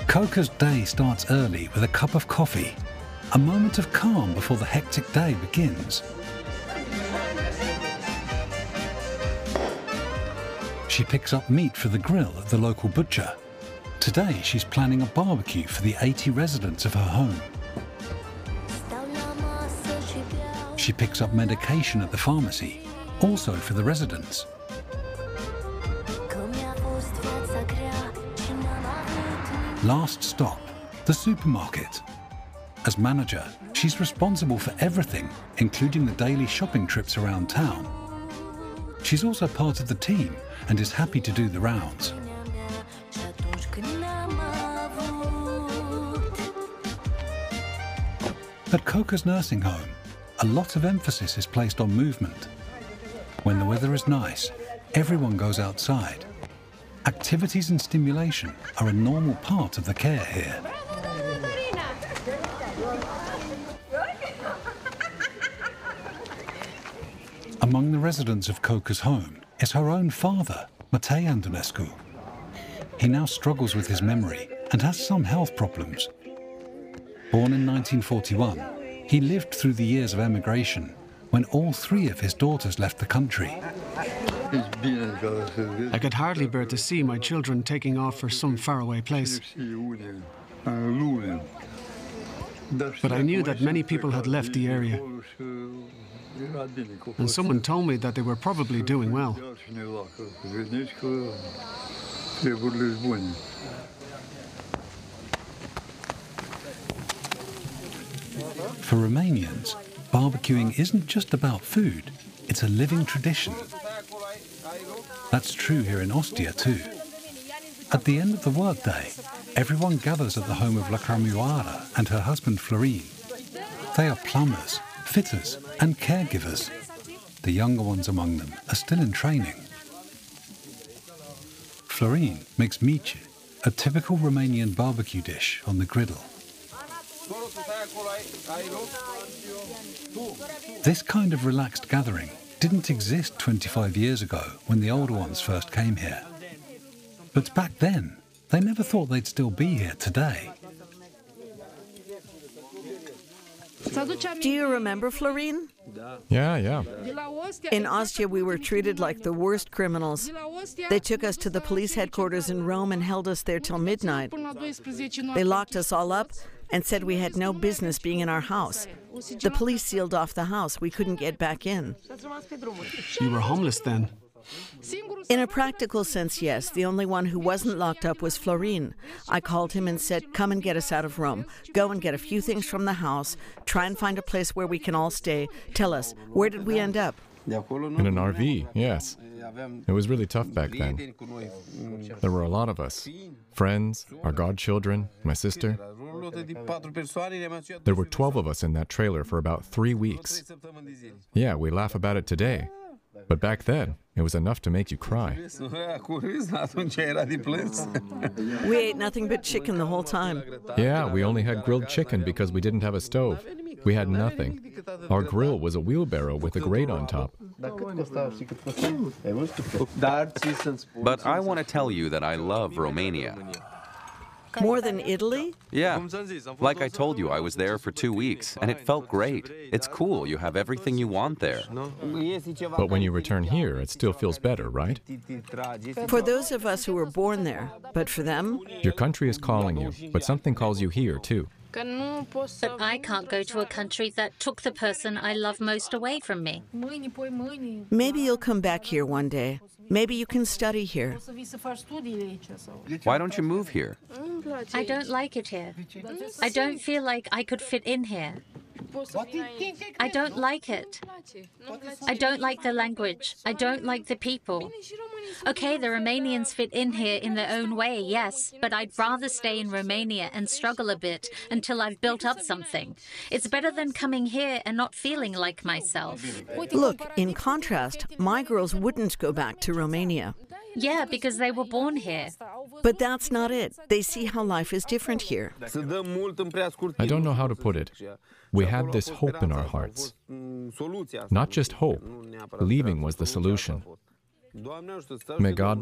Coca's day starts early with a cup of coffee, a moment of calm before the hectic day begins. She picks up meat for the grill at the local butcher. Today, she's planning a barbecue for the 80 residents of her home. She picks up medication at the pharmacy, also for the residents. Last stop, the supermarket. As manager, she's responsible for everything, including the daily shopping trips around town. She's also part of the team and is happy to do the rounds. At Coca's nursing home, a lot of emphasis is placed on movement. When the weather is nice, everyone goes outside. Activities and stimulation are a normal part of the care here. Among the residents of Coca's home is her own father, Matei Antonescu. He now struggles with his memory and has some health problems. Born in 1941, he lived through the years of emigration when all 3 of his daughters left the country. I could hardly bear to see my children taking off for some faraway place. But I knew that many people had left the area. And someone told me that they were probably doing well. For Romanians, barbecuing isn't just about food, it's a living tradition. That's true here in Ostia too. At the end of the workday, everyone gathers at the home of La Cramuara and her husband Florin. They are plumbers, fitters and caregivers. The younger ones among them are still in training. Florin makes mici, a typical Romanian barbecue dish on the griddle. This kind of relaxed gathering didn't exist 25 years ago when the older ones first came here. But back then, they never thought they'd still be here today. Do you remember Florin? Yeah. In Ostia, we were treated like the worst criminals. They took us to the police headquarters in Rome and held us there till midnight. They locked us all up and said we had no business being in our house. The police sealed off the house. We couldn't get back in. You were homeless then? In a practical sense, yes. The only one who wasn't locked up was Florin. I called him and said, come and get us out of Rome. Go and get a few things from the house. Try and find a place where we can all stay. Tell us, where did we end up? In an RV, yes. It was really tough back then. There were a lot of us. Friends, our godchildren, my sister. There were 12 of us in that trailer for about 3 weeks. Yeah, we laugh about it today. But back then, it was enough to make you cry. We ate nothing but chicken the whole time. Yeah, we only had grilled chicken because we didn't have a stove. We had nothing. Our grill was a wheelbarrow with a grate on top. But I want to tell you that I love Romania. More than Italy? Yeah. Like I told you, I was there for 2 weeks, and it felt great. It's cool. You have everything you want there. But when you return here, it still feels better, right? For those of us who were born there, but for them? Your country is calling you, but something calls you here, too. But I can't go to a country that took the person I love most away from me. Maybe you'll come back here one day. Maybe you can study here. Why don't you move here? I don't like it here. I don't feel like I could fit in here. I don't like it. I don't like the language. I don't like the people. Okay, the Romanians fit in here in their own way, yes, but I'd rather stay in Romania and struggle a bit until I've built up something. It's better than coming here and not feeling like myself. Look, in contrast, my girls wouldn't go back to Romania. Yeah, because they were born here. But that's not it. They see how life is different here. I don't know how to put it. We had this hope in our hearts. Not just hope. Leaving was the solution. May God